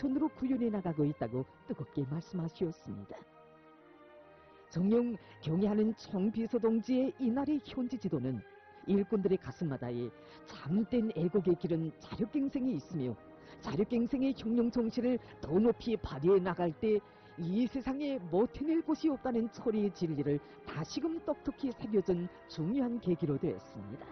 농촌으로 구현해 나가고 있다고 뜨겁게 말씀하셨습니다. 정녕 경애하는 청비서동지의 이날의 현지 지도는 일꾼들의 가슴마다에 잠든 애국의 길은 자력갱생이 있으며 자력갱생의 혁명 정신을 더 높이 발휘해 나갈 때 이 세상에 못해낼 곳이 없다는 철의 진리를 다시금 똑똑히 새겨준 중요한 계기로 되었습니다.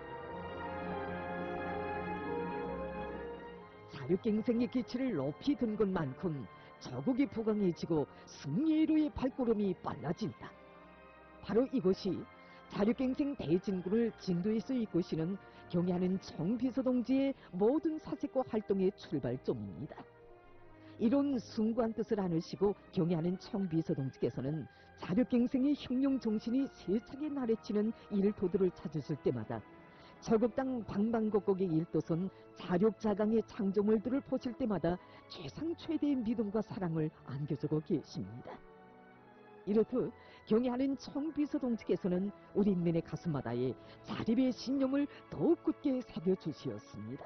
자력갱생의 기치를 높이 든 것만큼 저국이 부강해지고 승리로의 발걸음이 빨라진다. 바로 이것이 자력갱생 대진군을 진도에서 이끄시는 경애하는 청비서동지의 모든 사색과 활동의 출발점입니다. 이런 숭고한 뜻을 안으시고 경애하는 청비서동지께서는 자력갱생의 혁명 정신이 세차게 나래치는 일토들을 찾으실 때마다 저국당 방방곡곡의 일도선 자력자강의 창조물들을 보실 때마다 최상 최대의 믿음과 사랑을 안겨주고 계십니다. 이렇듯 경애하는 청비서동지께서는 우리 인민의 가슴마다에 자립의 신념을 더욱 굳게 새겨주시었습니다.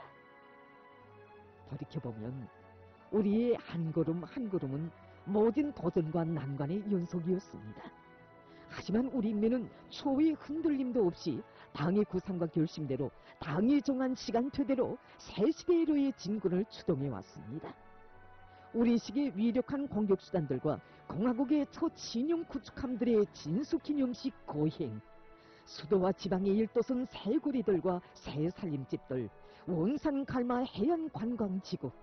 돌이켜보면 우리의 한 걸음 한 걸음은 모든 도전과 난관의 연속이었습니다. 하지만 우리 인민은 초의 흔들림도 없이 당의 구상과 결심대로 당이 정한 시간표대로 새 시대로의 진군을 추동해 왔습니다. 우리 시기의 위력한 공격수단들과 공화국의 첫 신용 구축함들의 진수기념식 거행, 수도와 지방의 일도선 새고리들과 새 살림집들, 원산 갈마 해안관광지구,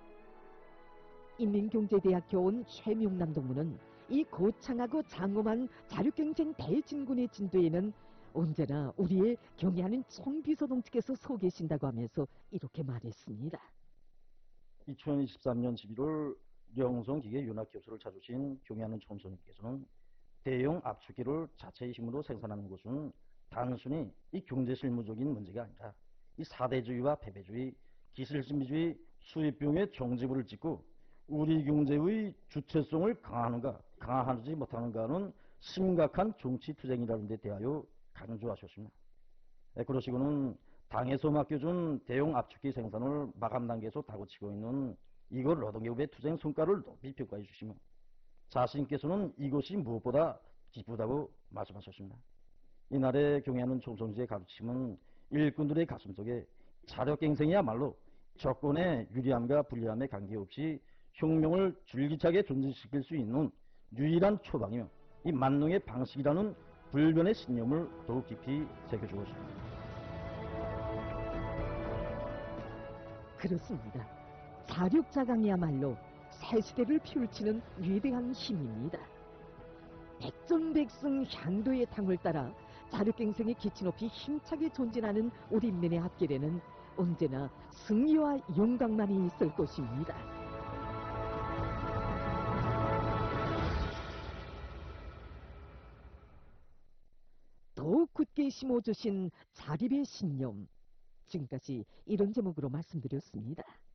인민경제대학교 온 최명남 동무는 이 거창하고 장엄한 자력갱생 대진군의 진도에는 언제나 우리의 경애하는 청비서동지께서 서 계신다고 하면서 이렇게 말했습니다. 2023년 11월 영성기계윤학교수를 찾으신 경애하는 총선님께서는 대형 압축기를 자체의 힘으로 생산하는 것은 단순히 이 경제실무적인 문제가 아니라 이 사대주의와 패배주의, 기술신비주의, 수입병의 종지부를 찍고 우리 경제의 주체성을 강화하지 못하는가는 심각한 정치투쟁이라는 데 대하여 강조하셨습니다. 그러시고는 당에서 맡겨준 대형 압축기 생산을 마감 단계에서 다그치고 있는 이걸 노동계급의 투쟁 성과를 높이 평가해 주시며 자신께서는 이것이 무엇보다 기쁘다고 말씀하셨습니다. 이날의 경애하는 총선지의 가르침은 일꾼들의 가슴속에 자력갱생이야말로 조건의 유리함과 불리함에 관계없이 혁명을 줄기차게 존재시킬 수 있는 유일한 처방이며 이 만능의 방식이라는 불변의 신념을 더욱 깊이 새겨주고 있습니다. 그렇습니다. 자력자강이야말로 새 시대를 펼치는 위대한 힘입니다. 백전백승 향도의 당을 따라 자력갱생의 기치 높이 힘차게 전진하는 우리 인민의 앞길에는 언제나 승리와 영광만이 있을 것입니다. 더욱 굳게 심어주신 자립의 신념, 지금까지 이런 제목으로 말씀드렸습니다.